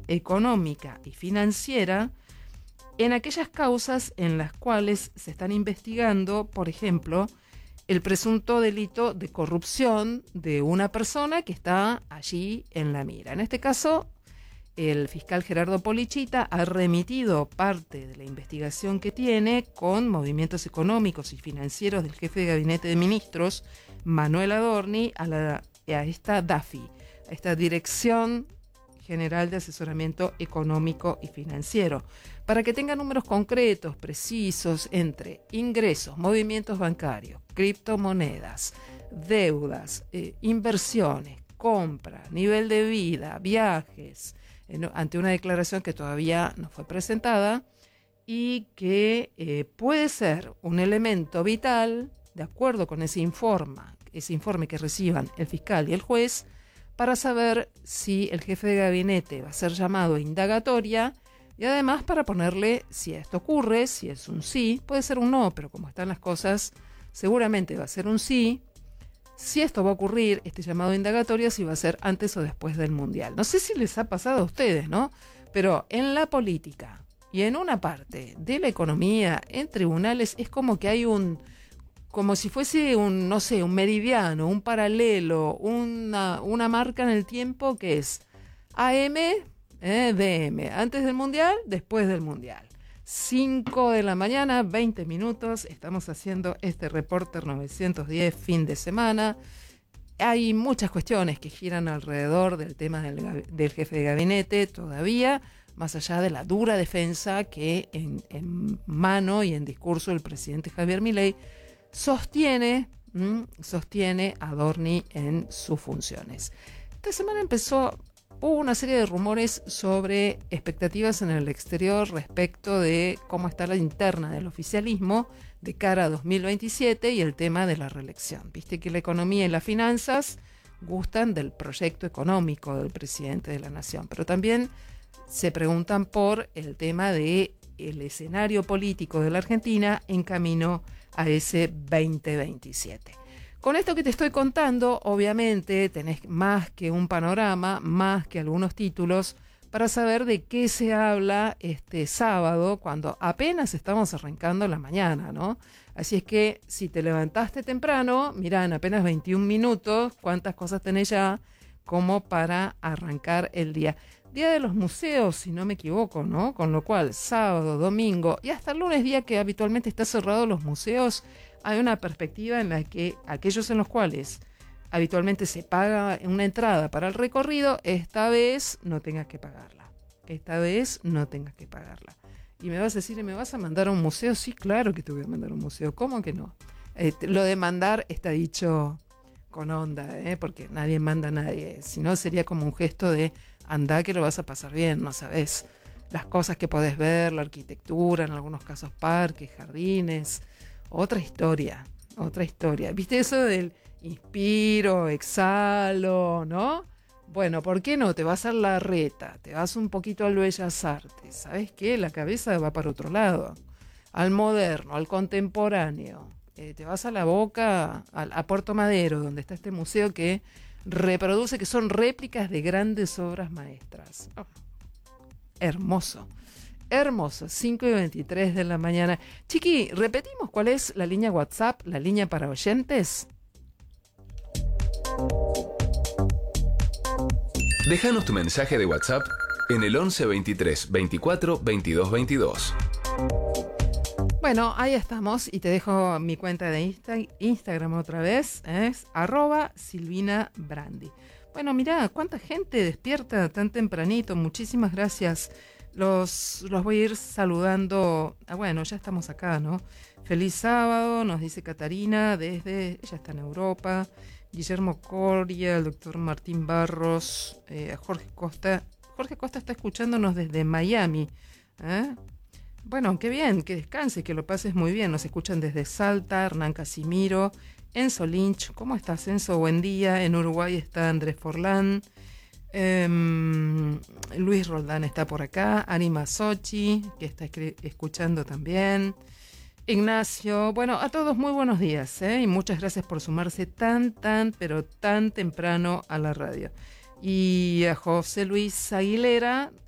económica y financiera en aquellas causas en las cuales se están investigando, por ejemplo, el presunto delito de corrupción de una persona que está allí en la mira. En este caso, el fiscal Gerardo Polichita ha remitido parte de la investigación que tiene con movimientos económicos y financieros del jefe de gabinete de ministros, Manuel Adorni, a esta DAFI, a esta Dirección General de Asesoramiento Económico y Financiero, para que tenga números concretos, precisos, entre ingresos, movimientos bancarios, criptomonedas, deudas, inversiones, compra, nivel de vida, viajes, ante una declaración que todavía no fue presentada y que puede ser un elemento vital, de acuerdo con ese informe que reciban el fiscal y el juez, para saber si el jefe de gabinete va a ser llamado a indagatoria y además para ponerle, si esto ocurre, si es un sí, puede ser un no, pero como están las cosas, seguramente va a ser un sí. Si esto va a ocurrir, este llamado a indagatoria, si va a ser antes o después del Mundial. No sé si les ha pasado a ustedes, ¿no? Pero en la política y en una parte de la economía, en tribunales, es como que hay como si fuese un meridiano, un paralelo, una marca en el tiempo que es AM, DM, antes del Mundial, después del Mundial. 5 de la mañana, 20 minutos, estamos haciendo este Reporter 910 fin de semana. Hay muchas cuestiones que giran alrededor del tema del jefe de gabinete todavía, más allá de la dura defensa que en mano y en discurso el presidente Javier Milei sostiene a Adorni en sus funciones. Esta semana hubo una serie de rumores sobre expectativas en el exterior respecto de cómo está la interna del oficialismo de cara a 2027 y el tema de la reelección. Viste que la economía y las finanzas gustan del proyecto económico del presidente de la nación, pero también se preguntan por el tema del escenario político de la Argentina en camino a ese 2027. Con esto que te estoy contando, obviamente tenés más que un panorama, más que algunos títulos, para saber de qué se habla este sábado, cuando apenas estamos arrancando la mañana, ¿no? Así es que si te levantaste temprano, mirá, en apenas 21 minutos, cuántas cosas tenés ya como para arrancar el día. Día de los museos, si no me equivoco, ¿no? Con lo cual, sábado, domingo y hasta el lunes, día que habitualmente está cerrado los museos, hay una perspectiva en la que aquellos en los cuales habitualmente se paga una entrada para el recorrido, esta vez no tengas que pagarla. Y me vas a decir, ¿me vas a mandar a un museo? Sí, claro que te voy a mandar a un museo. ¿Cómo que no? Lo de mandar está dicho con onda, porque nadie manda a nadie. Si no, sería como un gesto de andá que lo vas a pasar bien, no sabes las cosas que podés ver, la arquitectura, en algunos casos parques, jardines. Otra historia. ¿Viste eso del inspiro, exhalo, no? Bueno, ¿por qué no? Te vas a la Larreta, te vas un poquito al Bellas Artes, ¿sabes qué? La cabeza va para otro lado, al moderno, al contemporáneo. Te vas a la Boca, a Puerto Madero, donde está este museo que reproduce, que son réplicas de grandes obras maestras. Oh, hermoso. 5:23 de la mañana. Chiqui, repetimos cuál es la línea WhatsApp, la línea para oyentes. Déjanos tu mensaje de WhatsApp en el 11 23 24 22 22. Bueno, ahí estamos y te dejo mi cuenta de Instagram otra vez, es @SilvinaBrandi. Bueno, mirá, cuánta gente despierta tan tempranito, muchísimas gracias. Los voy a ir saludando. Bueno, ya estamos acá, ¿no? Feliz sábado, nos dice Catarina, ella está en Europa. Guillermo Coria, el doctor Martín Barros, Jorge Costa. Jorge Costa está escuchándonos desde Miami. Bueno, qué bien, que descanses, que lo pases muy bien. Nos escuchan desde Salta, Hernán Casimiro, Enzo Lynch. ¿Cómo estás, Enzo? Buen día. En Uruguay está Andrés Forlán. Luis Roldán está por acá. Anima Sochi, que está escuchando también. Ignacio, bueno, a todos muy buenos días, y muchas gracias por sumarse pero tan temprano a la radio. Y a José Luis Aguilera,